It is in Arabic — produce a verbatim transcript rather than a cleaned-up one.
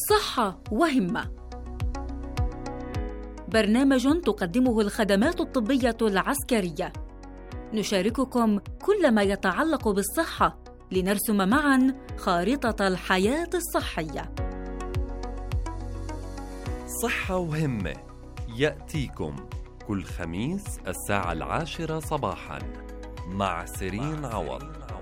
صحة وهمة، برنامج تقدمه الخدمات الطبية العسكرية. نشارككم كل ما يتعلق بالصحة لنرسم معاً خارطة الحياة الصحية. صحة وهمة يأتيكم كل خميس الساعة العاشرة صباحاً مع سيرين عوض.